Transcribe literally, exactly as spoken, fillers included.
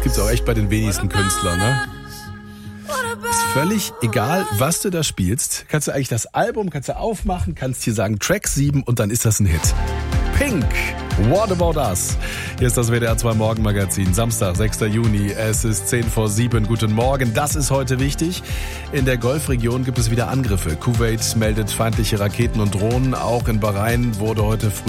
gibt's auch echt bei den wenigsten Künstlern, ne? Ist völlig egal, was du da spielst. Kannst du eigentlich das Album, kannst du aufmachen, kannst hier sagen Track sieben und dann ist das ein Hit. Pink, What About Us? Hier ist das W D R zwei Morgenmagazin, Samstag, sechster Juni. Es ist zehn vor sieben. Guten Morgen. Das ist heute wichtig. In der Golfregion gibt es wieder Angriffe. Kuwait meldet feindliche Raketen und Drohnen. Auch in Bahrain wurde heute früh